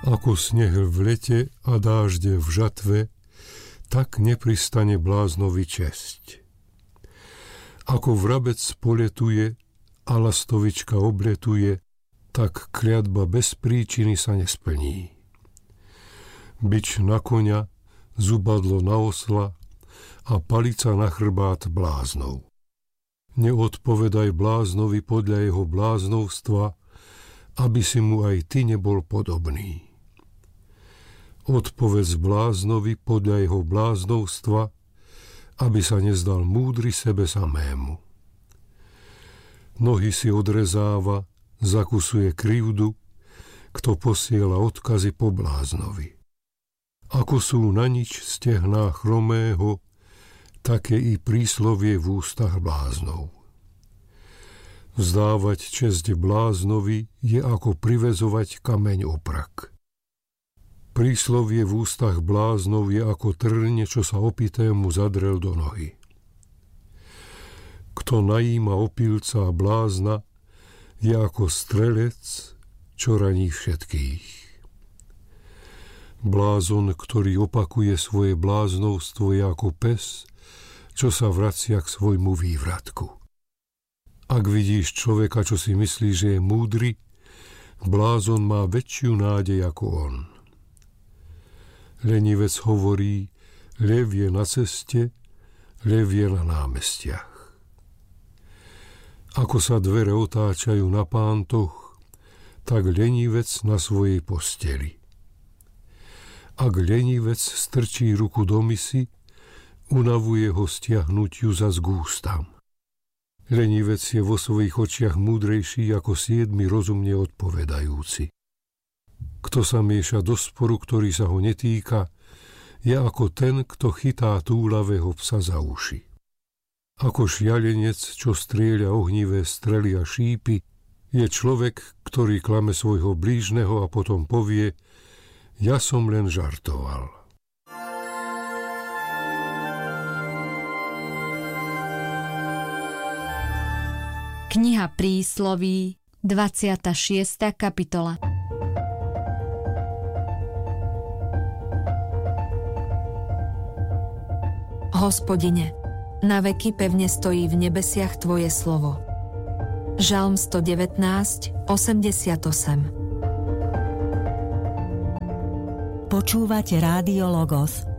Ako sneh v lete a dážde v žatve, tak nepristane bláznovi česť. Ako vrabec poletuje a lastovička obletuje, tak kliatba bez príčiny sa nesplní. Bič na koňa, zubadlo na osla a palica na chrbát bláznov. Neodpovedaj bláznovi podľa jeho bláznovstva, aby si mu aj ty nebol podobný. Odpovedz bláznovi podľa jeho bláznovstva, aby sa nezdal múdry sebe samému. Nohy si odrezáva, zakusuje krivdu, kto posiela odkazy po bláznovi. Ako sú na nič stehná chromého, také i príslovie v ústach bláznov. Vzdávať česť bláznovi je ako privezovať kameň o prak. Príslovie v ústach bláznov je ako trň, čo sa opitému zadrel do nohy. Kto najíma opilca a blázna, je ako strelec, čo raní všetkých. Blázon, ktorý opakuje svoje bláznovstvo, je ako pes, čo sa vracia k svojmu vývratku. Ak vidíš človeka, čo si myslí, že je múdry, blázon má väčšiu nádej ako on. Lenivec hovorí, lev je na ceste, lev je na námestiach. Ako sa dvere otáčajú na pántoch, tak lenivec na svojej posteli. Ak lenivec strčí ruku do misy, unavuje ho stiahnuť ju zas k ústam. Lenivec je vo svojich očiach múdrejší ako 7 rozumne odpovedajúci. Kto sa mieša do sporu, ktorý sa ho netýka, je ako ten, kto chytá túlavého psa za uši. Ako šialenec, čo strieľa ohnivé strely a šípy, je človek, ktorý klame svojho blížneho a potom povie: ja som len žartoval. Kniha Prísloví, 26. kapitola. Hospodine, na veky pevne stojí v nebesiach Tvoje slovo. Žalm 119, 88. Počúvate Rádio Logos,